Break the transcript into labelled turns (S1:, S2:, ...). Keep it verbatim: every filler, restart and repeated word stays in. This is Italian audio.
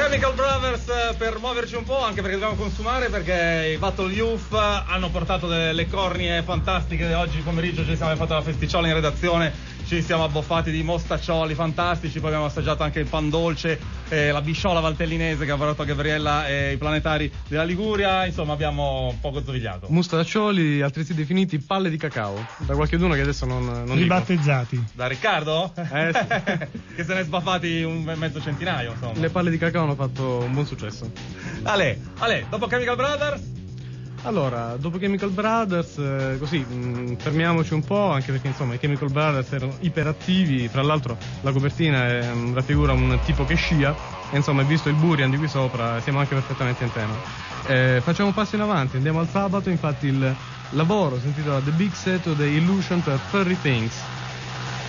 S1: Chemical Brothers per muoverci un po', anche perché dobbiamo consumare, perché i Battle Youth hanno portato delle cornie fantastiche. Oggi pomeriggio ci siamo fatto la festicciola in redazione, ci siamo abboffati di mostaccioli fantastici, poi abbiamo assaggiato anche il pan dolce, eh, la bisciola valtellinese che ha lavorato Gabriella e i planetari della Liguria, insomma abbiamo un po' gozzovigliato.
S2: Mostaccioli, altresì definiti palle di cacao, da qualcheduno che adesso non, non
S3: ribattezzati.
S1: Dico. Da Riccardo?
S2: Eh sì.
S1: Che se ne è sbaffati un mezzo centinaio, insomma.
S2: Le palle di cacao hanno fatto un buon successo.
S1: Ale, Ale, dopo Chemical Brothers?
S2: Allora, dopo Chemical Brothers, eh, così, mh, fermiamoci un po', anche perché insomma i Chemical Brothers erano iperattivi, tra l'altro la copertina è, um, raffigura un tipo che scia, e insomma, visto il Burian di qui sopra, siamo anche perfettamente in tema. Eh, facciamo un passo in avanti, andiamo al sabato, infatti il lavoro si intitola The Big Set of the Illusion per Furry Things,